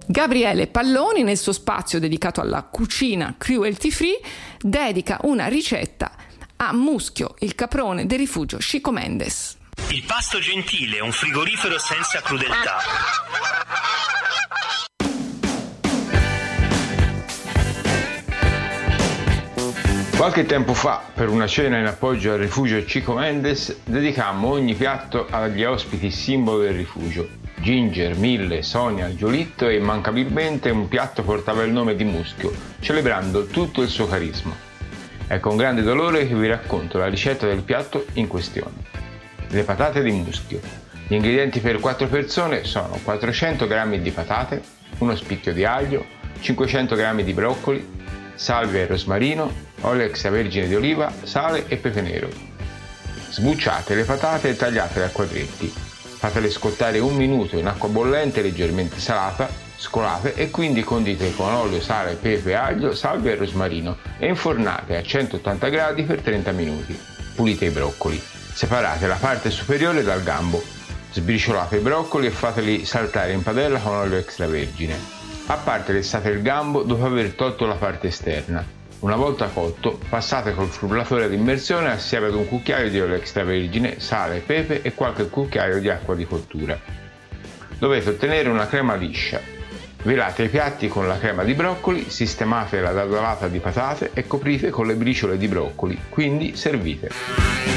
Gabriele Palloni, nel suo spazio dedicato alla cucina cruelty free, dedica una ricetta a Muschio, il caprone del rifugio Chico Mendes. Il pasto gentile, un frigorifero senza crudeltà. Qualche tempo fa, per una cena in appoggio al rifugio Chico Mendes, dedicammo ogni piatto agli ospiti simbolo del rifugio. Ginger, Mille, Sonia, Giolitto e immancabilmente un piatto portava il nome di Muschio, celebrando tutto il suo carisma. È con grande dolore che vi racconto la ricetta del piatto in questione. Le patate di Muschio. Gli ingredienti per 4 persone sono 400 g di patate, uno spicchio di aglio, 500 g di broccoli, salvia e rosmarino, olio extravergine di oliva, sale e pepe nero. Sbucciate le patate e tagliatele a quadretti. Fatele scottare 1 minuto in acqua bollente leggermente salata, scolate e quindi condite con olio, sale, pepe, aglio, salvia e rosmarino e infornate a 180 gradi per 30 minuti. Pulite i broccoli. Separate la parte superiore dal gambo. Sbriciolate i broccoli e fateli saltare in padella con olio extravergine. A parte restate il gambo dopo aver tolto la parte esterna. Una volta cotto, passate col frullatore ad immersione assieme ad un cucchiaio di olio extravergine, sale, pepe e qualche cucchiaio di acqua di cottura. Dovete ottenere una crema liscia. Velate i piatti con la crema di broccoli, sistemate la dadolata di patate e coprite con le briciole di broccoli, quindi servite.